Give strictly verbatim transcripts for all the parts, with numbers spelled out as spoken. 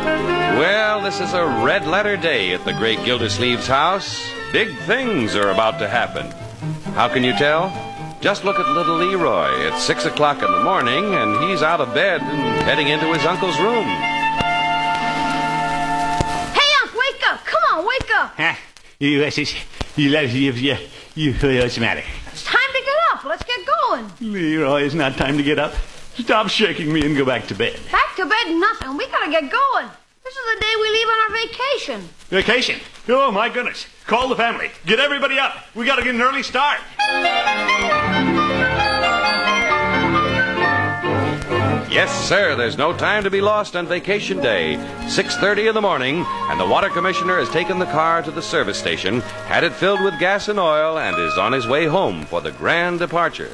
Well, this is a red-letter day at the great Gildersleeve's house. Big things are about to happen. How can you tell? Just look at little Leroy. It's six o'clock in the morning, and he's out of bed and heading into his uncle's room. Hey, Unc, wake up! Come on, wake up! Huh? You, you, you, you, you, what's the matter? It's time to get up. Let's get going. Leroy, it's not time to get up. Stop shaking me and go back to bed. Back to bed, nothing. We gotta get going. This is the day we leave on our vacation. Vacation? Oh, my goodness. Call the family. Get everybody up. We gotta get an early start. Yes, sir, there's no time to be lost on vacation day. six thirty in the morning, and the water commissioner has taken the car to the service station, had it filled with gas and oil, and is on his way home for the grand departure.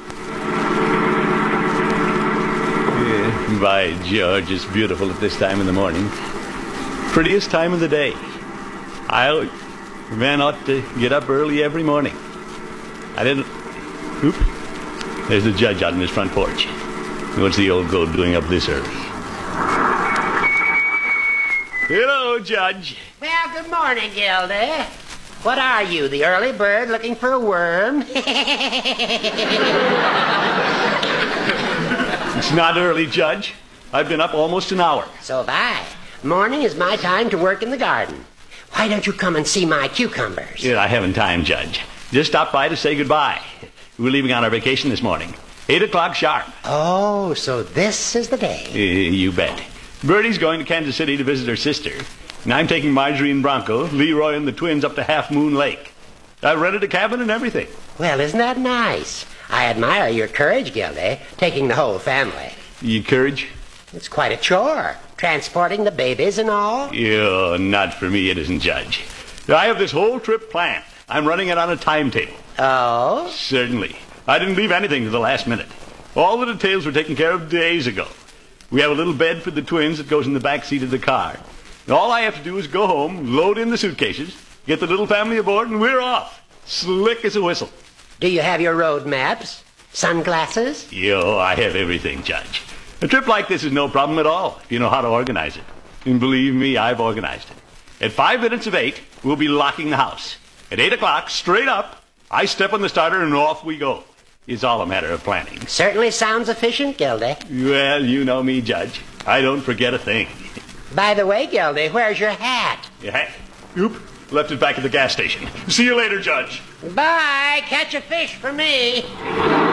Yeah, by George, it's beautiful at this time in the morning. Prettiest time of the day. I, man ought to get up early every morning. I didn't... Oop. There's the judge out on his front porch. What's the old goat doing up this early? Hello, Judge. Well, good morning, Gildy. What are you, the early bird looking for a worm? It's not early, Judge. I've been up almost an hour. So have I. Morning is my time to work in the garden. Why don't you come and see my cucumbers? Yeah, I haven't time, Judge. Just stopped by to say goodbye. We're leaving on our vacation this morning. Eight o'clock sharp. Oh, so this is the day. Uh, you bet. Bertie's going to Kansas City to visit her sister. And I'm taking Marjorie and Bronco, Leroy and the twins up to Half Moon Lake. I've rented a cabin and everything. Well, isn't that nice? I admire your courage, Gildy, taking the whole family. You courage? It's quite a chore, transporting the babies and all. Yeah, not for me, it isn't, Judge. I have this whole trip planned. I'm running it on a timetable. Oh? Certainly. I didn't leave anything to the last minute. All the details were taken care of days ago. We have a little bed for the twins that goes in the back seat of the car. And all I have to do is go home, load in the suitcases, get the little family aboard, and we're off. Slick as a whistle. Do you have your road maps? Sunglasses? Yo, I have everything, Judge. A trip like this is no problem at all if you know how to organize it. And believe me, I've organized it. At five minutes of eight, we'll be locking the house. At eight o'clock, straight up, I step on the starter and off we go. It's all a matter of planning. Certainly sounds efficient, Gildy. Well, you know me, Judge. I don't forget a thing. By the way, Gildy, where's your hat? Your hat? Oop, left it back at the gas station. See you later, Judge. Bye. Catch a fish for me.